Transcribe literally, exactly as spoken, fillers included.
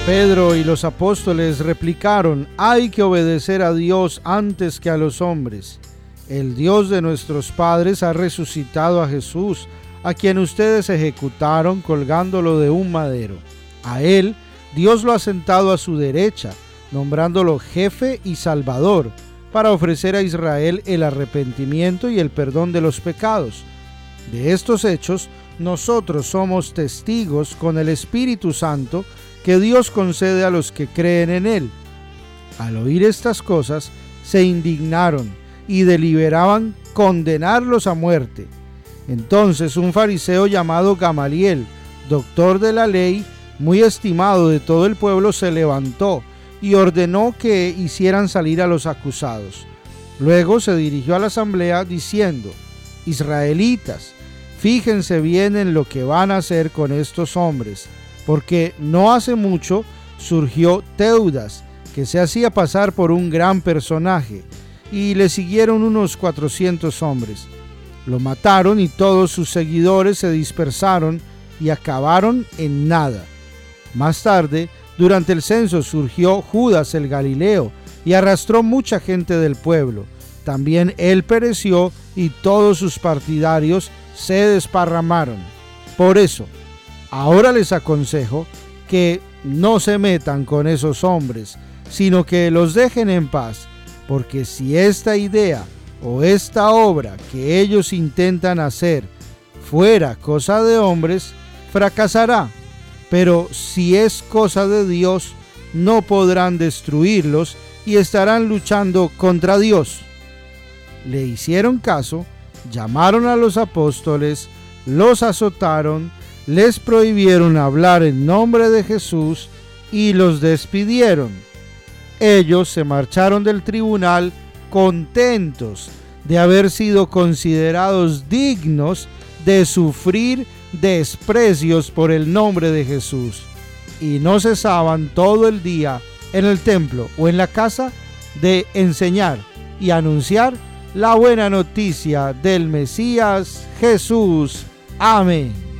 Pedro y los apóstoles replicaron: hay que obedecer a Dios antes que a los hombres. El Dios de nuestros padres ha resucitado a Jesús, a quien ustedes ejecutaron colgándolo de un madero. A él Dios lo ha sentado a su derecha, nombrándolo jefe y salvador, para ofrecer a Israel el arrepentimiento y el perdón de los pecados. De estos hechos nosotros somos testigos con el Espíritu Santo que Dios concede a los que creen en Él. Al oír estas cosas, se indignaron y deliberaban condenarlos a muerte. Entonces un fariseo llamado Gamaliel, doctor de la ley, muy estimado de todo el pueblo, se levantó y ordenó que hicieran salir a los acusados. Luego se dirigió a la asamblea diciendo: Israelitas, fíjense bien en lo que van a hacer con estos hombres, porque no hace mucho surgió Teudas, que se hacía pasar por un gran personaje, y le siguieron unos cuatrocientos hombres. Lo mataron y todos sus seguidores se dispersaron y acabaron en nada. Más tarde, durante el censo, surgió Judas el Galileo y arrastró mucha gente del pueblo. También él pereció y todos sus partidarios se desparramaron. Por eso, ahora les aconsejo que no se metan con esos hombres, sino que los dejen en paz, porque si esta idea o esta obra que ellos intentan hacer fuera cosa de hombres, fracasará. Pero si es cosa de Dios, no podrán destruirlos y estarán luchando contra Dios. Le hicieron caso, llamaron a los apóstoles, los azotaron, les prohibieron hablar en nombre de Jesús y los despidieron. Ellos se marcharon del tribunal contentos de haber sido considerados dignos de sufrir desprecios por el nombre de Jesús, y no cesaban todo el día en el templo o en la casa de enseñar y anunciar la buena noticia del Mesías Jesús. Amén.